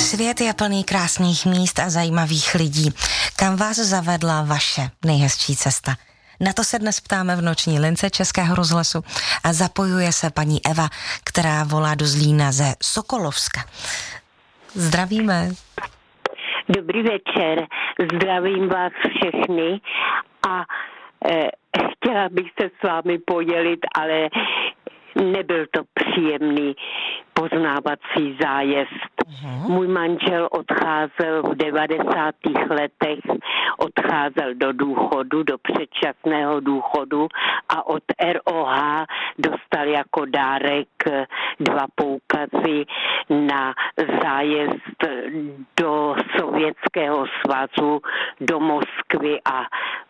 Svět je plný krásných míst a zajímavých lidí. Kam vás zavedla vaše nejhezčí cesta? Na to se dnes ptáme v noční lince Českého rozhlasu a zapojuje se paní Eva, která volá do Zlína ze Sokolovska. Zdravíme. Dobrý večer, zdravím vás všechny a chtěla bych se s vámi podělit, ale nebyl to příjemný poznávací zájezd. Můj manžel odcházel v 90. letech, odcházel do důchodu, do předčasného důchodu a od ROH dostal jako dárek 2 poukazy na zájezd do Sovětského svazu, do Moskvy a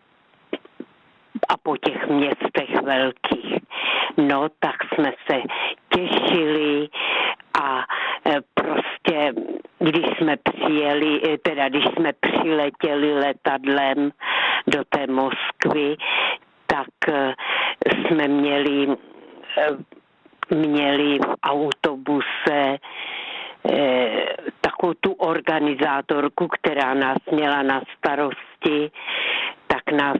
po těch městech velkých. No, tak jsme se těšili a prostě, když jsme přiletěli letadlem do té Moskvy, tak jsme měli v autobuse takovou tu organizátorku, která nás měla na starosti, tak nás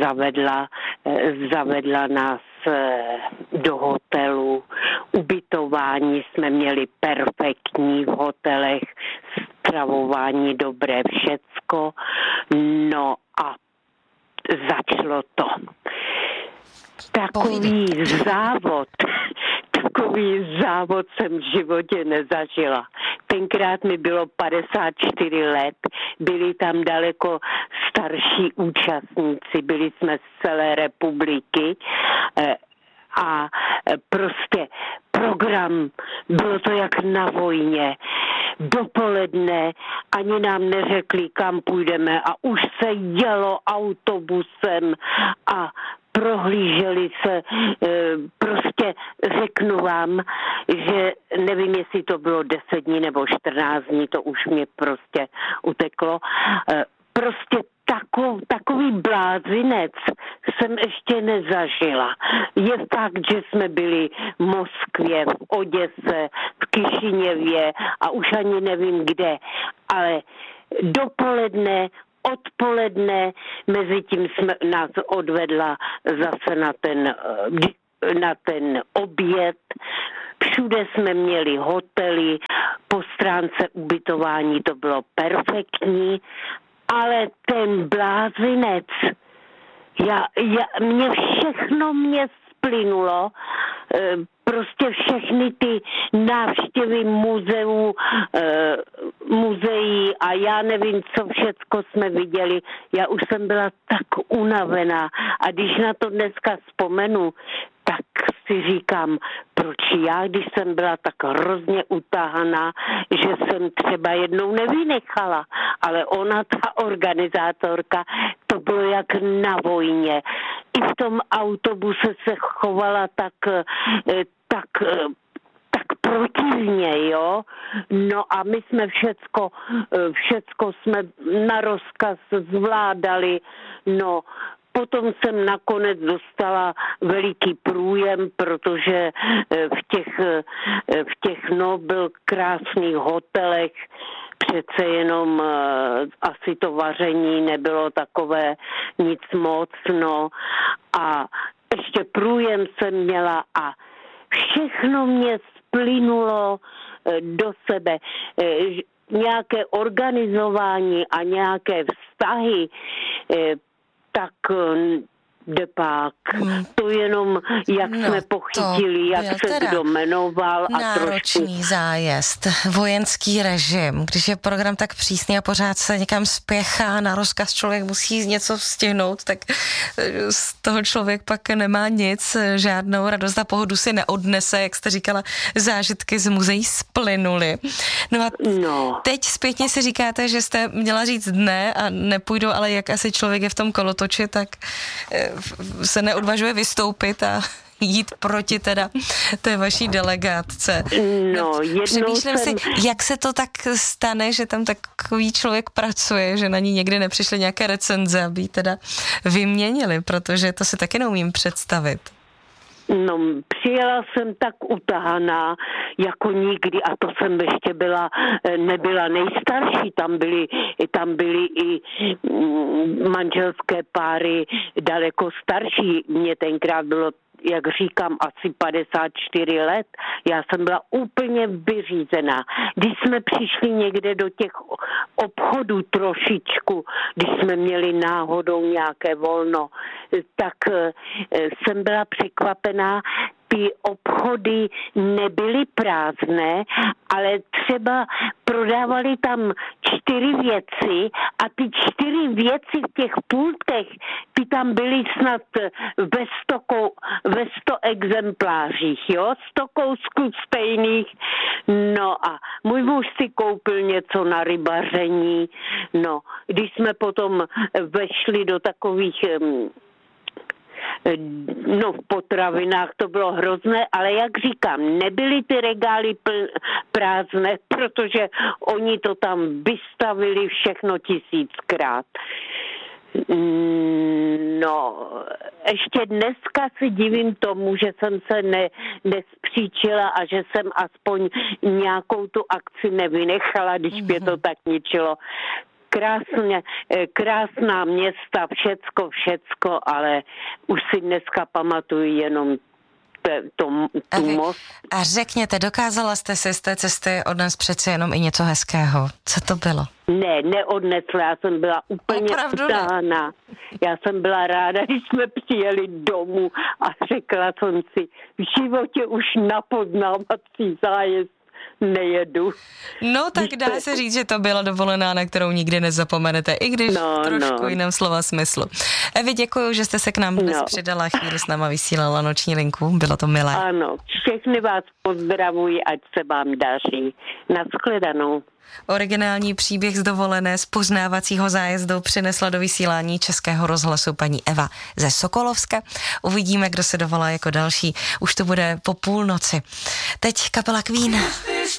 zavedla nás do hotelu. Ubytování jsme měli perfektní v hotelech, stravování dobré, všecko. No a začalo to. Takový závod jsem v životě nezažila. Tenkrát mi bylo 54 let, byli tam daleko starší účastníci, byli jsme z celé republiky a prostě program, bylo to jak na vojně. Dopoledne ani nám neřekli, kam půjdeme a už se jelo autobusem a prohlíželi se, prostě řeknu vám, že nevím, jestli to bylo 10 dní nebo 14 dní, to už mě prostě uteklo. Prostě takový blázinec jsem ještě nezažila. Je fakt, že jsme byli v Moskvě, v Oděse, v Kišiněvě a už ani nevím kde, ale dopoledne, odpoledne, mezi tím nás odvedla zase na ten oběd. Všude jsme měli hotely, po stránce ubytování to bylo perfektní, ale ten blázinec, všechno mě splynulo, prostě všechny ty návštěvy muzeí a já nevím, co všecko jsme viděli. Já už jsem byla tak unavená a když na to dneska vzpomenu, tak si říkám, proč já, když jsem byla tak hrozně utahaná, že jsem třeba jednou nevynechala, ale ona, ta organizátorka, to bylo jak na vojně. I v tom autobuse se chovala tak protivně, jo. No a my jsme všecko jsme na rozkaz zvládali, no. Potom jsem nakonec dostala veliký průjem, protože v těch byl krásných hotelech, přece jenom asi to vaření nebylo takové nic moc, no. A ještě průjem jsem měla a všechno mě splynulo do sebe. Nějaké organizování a nějaké vztahy, tak depák. To jenom, jak jsme pochytili, jak se kdo jmenoval. Náročný zájezd, vojenský režim, když je program tak přísný a pořád se někam spěchá, na rozkaz člověk musí něco stihnout, tak z toho člověk pak nemá nic, žádnou radost a pohodu si neodnese, jak jste říkala, zážitky z muzeí splynuly. No a teď zpětně si říkáte, že jste měla říct ne a nepůjdu, ale jak asi člověk je v tom kolotoči, tak se neodvažuje vystoupit a jít proti teda té vaší delegátce. Přemýšlím si, jak se to tak stane, že tam takový člověk pracuje, že na ní někdy nepřišly nějaké recenze, aby ji teda vyměnili, protože to si taky neumím představit. No, přijela jsem tak utahaná, jako nikdy, a to jsem ještě nebyla nejstarší, tam byly i manželské páry daleko starší, mně tenkrát bylo, jak říkám, asi 54 let. Já jsem byla úplně vyřízená. Když jsme přišli někde do těch obchodů trošičku, když jsme měli náhodou nějaké volno, tak jsem byla překvapená. Ty obchody nebyly prázdné, ale třeba prodávali tam 4 věci a ty 4 věci v těch pultech, ty tam byly snad ve 100 exemplářích, jo? 100 kousků stejných. No a můj muž si koupil něco na rybaření. No, když jsme potom vešli do takových v potravinách, to bylo hrozné, ale jak říkám, nebyly ty regály prázdné, protože oni to tam vystavili všechno 1000krát. No, ještě dneska si divím tomu, že jsem se nespříčila a že jsem aspoň nějakou tu akci nevynechala, když mě to tak ničilo. Krásná města, všecko, ale už si dneska pamatuju jenom tu most. A řekněte, dokázala jste si z té cesty odnést přeci jenom i něco hezkého? Co to bylo? Ne, neodnesla, já jsem byla úplně utáhaná. Já jsem byla ráda, když jsme přijeli domů a řekla jsem si, v životě už na poznávací zájezd nejedu. No tak dá se říct, že to byla dovolená, na kterou nikdy nezapomenete, i když v trošku jiném slova smyslu. Evi, děkuju, že jste se k nám dnes přidala, chvíli s náma vysílala noční linku, bylo to milé. Ano, všechny vás pozdravuji, ať se vám daří. Nashledanou. Originální příběh z dovolené z poznávacího zájezdu přinesla do vysílání Českého rozhlasu paní Eva ze Sokolovska. Uvidíme, kdo se dovolá jako další. Už to bude po půlnoci. Teď kapela Queen.